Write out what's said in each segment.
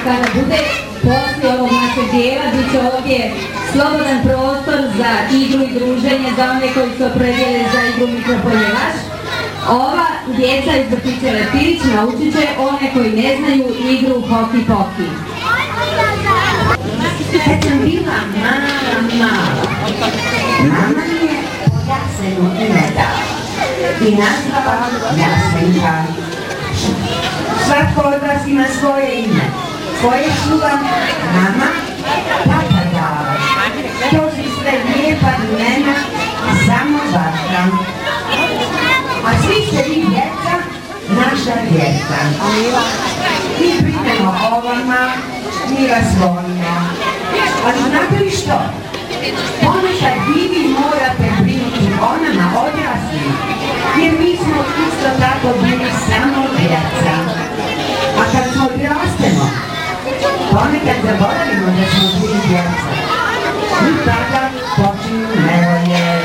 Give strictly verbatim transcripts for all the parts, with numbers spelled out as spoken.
kada bude poslije ovog našeg dijela, bit će ovdje slobodan prostor za igru i druženje za one koji su opredjeli za igru mikropoljevač. Ova djeca iz vrtića Lepirić naučit će one koji ne znaju igru hoki poki. Kad sam bila mala, mala, mama mi je Jasenu ime dala i nazvala Jasenka. Svatko od vas ima svoje ime, koje su vam mama, tata dala. To su sve lijepa imena, samo vaša. A svi ste vi djeca, naša djeca. Mi brinemo o vama, mi vas volimo. Ali znate li što? Ponekad vi vi morate brinuti o nama odrasli, jer mi smo isto tako bili samo djeca. A kad smo odrastemo, ponekad zaboravimo da smo bili djeca. I tada počinju nevolje.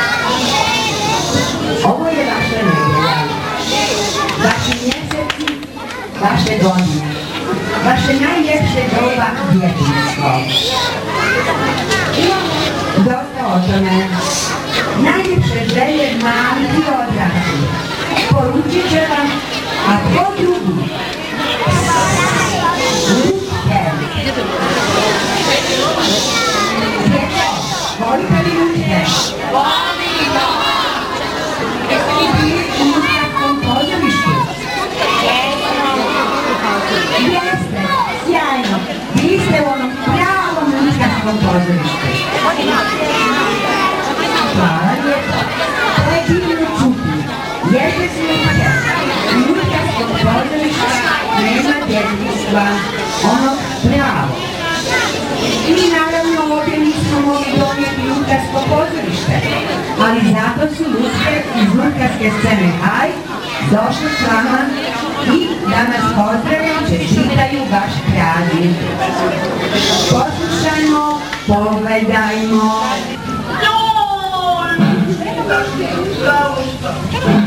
Ovo je vaša nedelja, vaši mjeseci, vaše godine, vaše najljepše doba djetinjstvo. Dosta o tome. Najljepše želje malih i odraslih poručit će vam, a tko drugi? Lutke. Djeco, volite li lutke? Volimo! Jeste li bili u Lutkarskom pozorištu? Jeste, sjajno. Bili ste u onom pravom Lutkarskom pozorištu. Hvala lijepo. To je divno čuti. Jeste si Lutke. U Lutkarskom pozorištu nema djetinjstva. Ono pravo. Mi naravno ovdje nismo mogli donijeti Lutkarsko pozorište, ali zato su Lutke iz Lutkarske scene Haj došli s vama i da nas pozdravljaju, čestitaju vaš praznik. Poslušajmo, pogledajmo. Joj!